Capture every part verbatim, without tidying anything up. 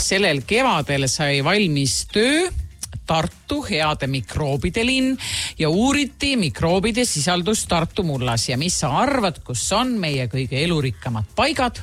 sellel kevadel sai valmis töö Tartu heade mikroobide linn ja uuriti mikroobide sisaldust Tartu mullas. Ja mis sa arvad, kus on meie kõige elurikkamad paigad?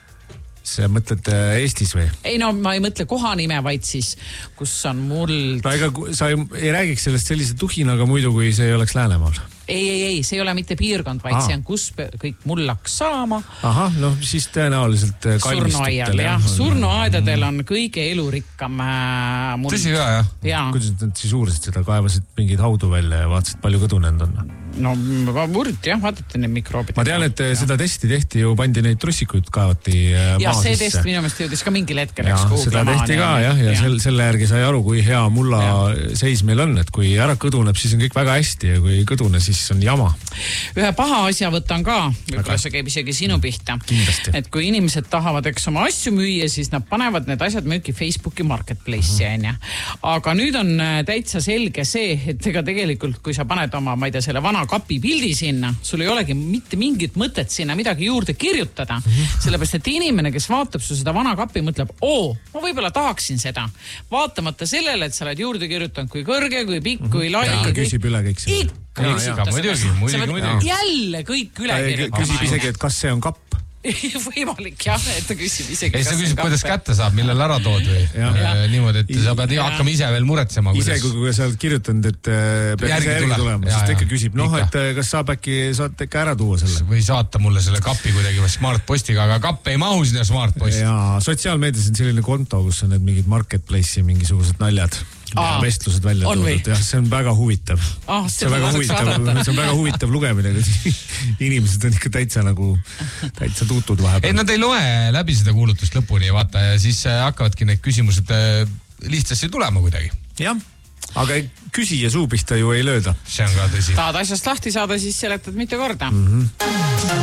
Sa mõtled Eestis või? Ei no, ma ei mõtle kohanime, vaid siis, kus on muld. No ega sa ei, ei räägiks sellest sellise tuhinaga muidu, kui see ei oleks Läänemaal. Ei, ei, ei, see ei ole mitte piirkond, vaid Aha. see on, kus kõik mullaks saama. Ahah, no siis tõenäoliselt kalmistutel. Jah, surnuaedadel on kõige elurikkam mull. Tõsi ka, jah? Ja. Kuidas nad siis uurisid seda, kaevasid mingid haudu välja ja vaatasid, palju kõdunend on? No, uuriti jah, vaadati need mikroobid. Ma tean, et ja. seda testi tehti ju, pandi neid trussikuid kaevati maa ja, sisse. Ja see test minu meelest jõudis ka mingil hetkel. Ja, seda tehti ka, jah, ja, ja. Sel, selle järgi sai aru, kui hea mulla ja. seis meil on, et kui ära kõduneb, siis on kõik väga hästi ja kui kõdune, siis on jama. Ühe paha asja võtan ka, võib-olla see käib isegi sinu pihta. Kindlasti. Et kui inimesed tahavad eks oma asju müüa, siis nad panevad need asjad müüki Facebooki marketplace'i mm. -hmm. Aga nüüd on täitsa selge see, et ega tegelikult, kui sa paned oma, ma ei tea, selle vana kapi pildi sinna, sul ei olegi mitte mingit mõtet sinna midagi juurde kirjutada. Mm -hmm. Sellepärast, et inimene, kes vaatab su seda vana kapi, mõtleb, oo, ma võib-olla tahaksin seda. Vaatamata sellele, et sa oled juurde kirjutanud, kui kõrge, kui pikk, kui lai. Ja küsib üle kõik see. Ikka muidugi, muidugi, muidugi. Jälle kõik üle kirjutada. Küsib isegi, et kas see on kapp. Võimalik jah, et ta küsib isegi. Ei, sa küsib, kuidas kätte saab, millal ära tood või? Niimoodi, et sa pead hakkama ise veel muretsema. Ise, kui sa oled kirjutanud, et pead ise järgi tulema, siis ta ikka küsib, noh, et kas saab äkki, saate ikka ära tuua selle. Või saata mulle selle kapi kuidagi smartpostiga, aga kapp ei mahu sinna smartposti. Ja sotsiaalmeedias on selline konto, kus on need mingid marketplace'i mingisugused naljad. Ja vestlused välja toodud. Ja see on väga huvitav. Ah, see, on väga huvitav see on väga huvitav lugemine. Inimesed on ikka täitsa nagu täitsa tuutud vahepeal. Ei, nad ei loe läbi seda kuulutust lõpuni, vaata, ja siis hakkavadki need küsimused lihtsasti tulema kuidagi. Jah, aga küsija suupihta ju ei lööda. See on ka tõsi. Tahad asjast lahti saada, siis seletad mitu korda. Mhm.